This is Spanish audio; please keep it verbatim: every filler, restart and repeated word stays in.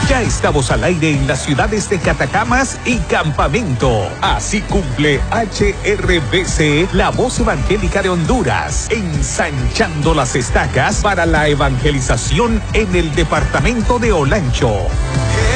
Ya estamos al aire en las ciudades de Catacamas y Campamento. Así cumple H R B C, la voz evangélica de Honduras, ensanchando las estacas para la evangelización en el departamento de Olancho.